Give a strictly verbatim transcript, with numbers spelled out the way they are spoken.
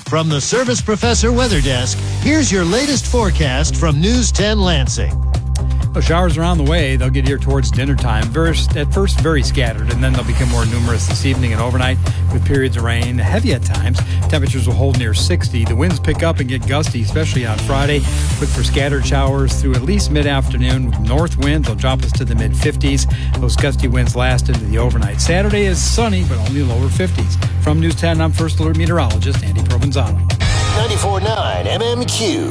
From the Service Professor Weather Desk, here's your latest forecast from News ten Lansing. Well, showers are on the way. They'll get here towards dinner time. First, at first, very scattered, and then they'll become more numerous this evening and overnight with periods of rain, heavy at times. Temperatures will hold near sixty. The winds pick up and get gusty, especially on Friday. Look for scattered showers through at least mid-afternoon. With north winds, they'll drop us to the mid-fifties. Those gusty winds last into the overnight. Saturday is sunny, but only lower fifties. From News ten, I'm First Alert Meteorologist Andy Provenzano. ninety-four point nine M M Q.